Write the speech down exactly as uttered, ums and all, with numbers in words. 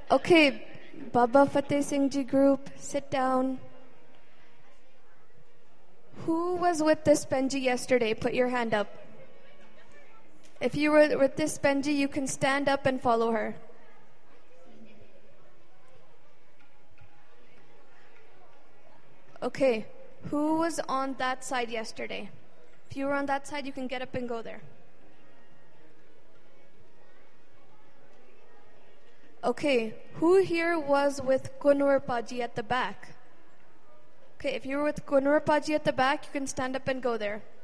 Okay, Baba Fateh Singh Ji group, sit down. Who was with this Benji yesterday? Put your hand up. If you were with this Benji, you can stand up and follow her. Okay, who was on that side yesterday? If you were on that side, you can get up and go there. Okay, who here was with Kunwar Paji at the back? Okay, if you were with Kunwar Paji at the back, you can stand up and go there.